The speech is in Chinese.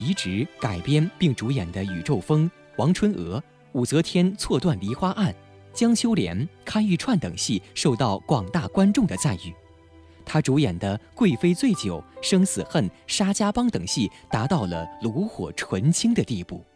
移植改编并主演的《宇宙风》、王春娥、武则天错断梨花案、江秋莲、看玉串等戏受到广大观众的赞誉。他主演的《贵妃醉酒》、《生死恨》、《沙家浜》等戏达到了炉火纯青的地步。